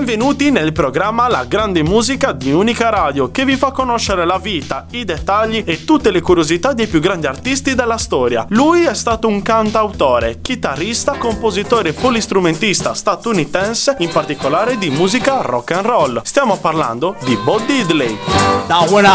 Benvenuti nel programma La Grande Musica di Unica Radio, che vi fa conoscere la vita, i dettagli e tutte le curiosità dei più grandi artisti della storia. Lui è stato un cantautore, chitarrista, compositore e polistrumentista statunitense, in particolare di musica rock and roll. Stiamo parlando di Bo Diddley.